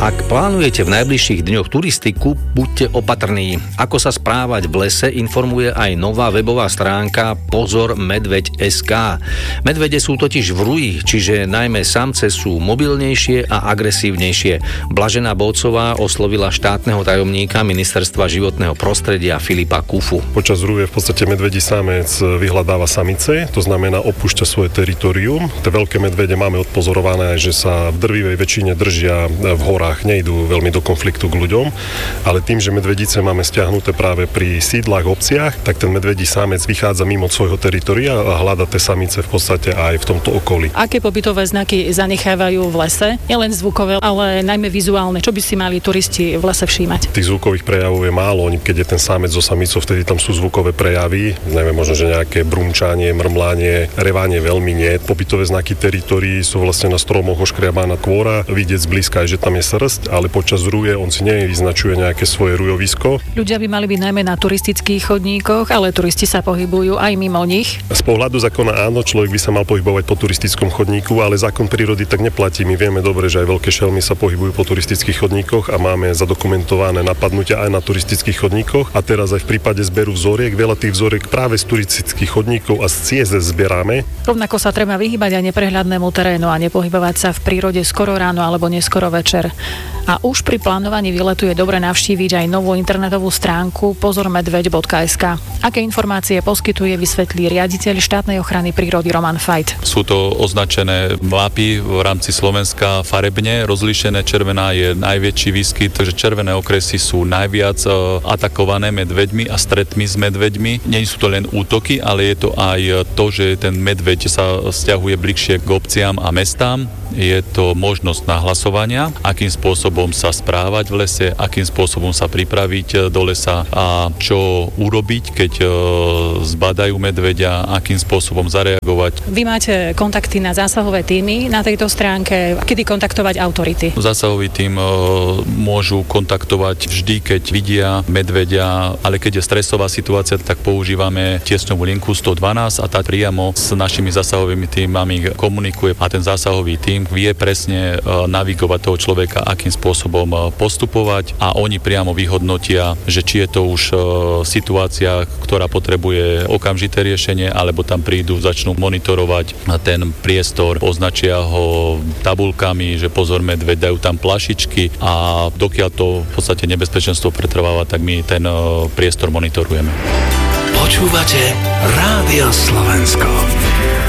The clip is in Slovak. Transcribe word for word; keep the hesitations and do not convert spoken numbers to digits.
Ak plánujete v najbližších dňoch turistiku, buďte opatrní. Ako sa správať v lese, informuje aj nová webová stránka Pozor medveď bodka es ká. Medvede sú totiž v rúji, čiže najmä samce sú mobilnejšie a agresívnejšie. Blažená Bócová oslovila štátneho tajomníka Ministerstva životného prostredia Filipa Kufu. Počas rúje v podstate medvedí samec vyhľadáva samice, to znamená opúšťa svoje teritorium. Tie veľké medvede máme odpozorované, že sa v drvivej väčšine držia v horách, nejdú veľmi do konfliktu k ľuďom, ale tým, že medvedice máme stiahnuté práve pri sídlach, obciach, tak ten medvedí samec vychádza mimo svojho teritoria a hľada tie samice v podstate aj v tomto okolí. Aké pobytové znaky zanechávajú v lese? Nielen zvukové, ale najmä vizuálne. Čo by si mali turisti v lese všímať? Tých zvukových prejavov je málo. Keď je ten samec so samicou, vtedy tam sú zvukové prejavy. Neviem, možno, že nejaké brumčanie, mrmlanie, revanie veľmi nie. Pobytové znaky teritórií sú vlastne na stromoch oškriabaná kôra, vidieť zblízka aj, že tam je srst, ale počas rúje on si nevyznačuje nejaké svoje rujovisko. Ľudia by mali byť najmä na turistických chodníkoch, ale turisti sa pohybujú aj mimo nich. Z pohľadu zákona áno, človek by sa mal pohybovať po turistickom chodníku, ale zákon prírody tak neplatí. My vieme dobre, že aj veľké šelmy sa pohybujú po turistických chodníkoch a máme zadokumentované napadnutia aj na turistických chodníkoch. A teraz aj v prípade zberu vzoriek, veľa tých vzoriek práve z turistických chodníkov a z ciest zberáme. Rovnako sa treba vyhýbať aj neprehľadnému terénu a nepohybovať sa v prírode skoro ráno alebo neskoro večer. A už pri plánovaní výletu je dobre navštíviť aj novú internetovú stránku pozor medveď bodka es ká. Aké informácie poskytuje, vysvetlí riaditeľ štátnej ochrany prírody Roman Fajt. Sú to označené mapy v rámci Slovenska farebne, rozlíšené. Červená je najväčší výskyt, takže červené okresy sú najviac atakované medveďmi a stretmi s medveďmi. Nie sú to len útoky, ale je to aj to, že ten medveď sa sťahuje bližšie k obciam a mestám. Je to možnosť nahlasovania, akým spôsobom sa správať v lese, akým spôsobom sa pripraviť do lesa a čo urobiť, keď zbadajú medveďa, akým spôsobom zareagovať. Vy máte kontakty na zásahové tímy na tejto stránke. Kedy kontaktovať autority? Zásahový tím môžu kontaktovať vždy, keď vidia medveďa, ale keď je stresová situácia, tak používame tiesňovú linku sto dvanásť a tá priamo s našimi zásahovými tímami komunikuje a ten zásahový tím vie presne navigovať toho človeka, akým spôsobom postupovať a oni priamo vyhodnotia, že či je to už situácia, ktorá potrebuje okamžité riešenie, alebo tam prídu, začnú monitorovať ten priestor, označia ho tabuľkami, že pozor medveď, dajú tam plašičky a dokiaľ to v podstate nebezpečenstvo pretrváva, tak my ten priestor monitorujeme. Počúvate Rádio Slovensko.